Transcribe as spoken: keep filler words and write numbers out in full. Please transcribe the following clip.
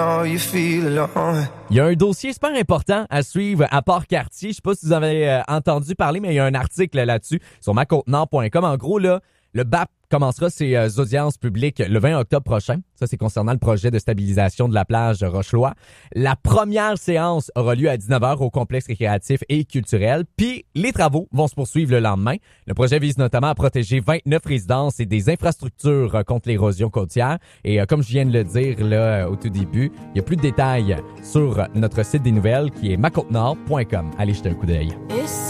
Il y a un dossier super important à suivre à Port-Cartier. Je sais pas si vous avez euh, entendu parler, mais il y a un article là-dessus sur ma côte nord point com. En gros, là, le B A P commencera ses euh, audiences publiques le vingt octobre prochain. Ça, c'est concernant le projet de stabilisation de la plage de Rochelois. La première séance aura lieu à dix-neuf heures au complexe récréatif et culturel. Puis, les travaux vont se poursuivre le lendemain. Le projet vise notamment à protéger vingt-neuf résidences et des infrastructures euh, contre l'érosion côtière. Et euh, comme je viens de le dire là au tout début, il y a plus de détails sur notre site des nouvelles qui est ma côte nord point com. Allez jeter un coup d'œil.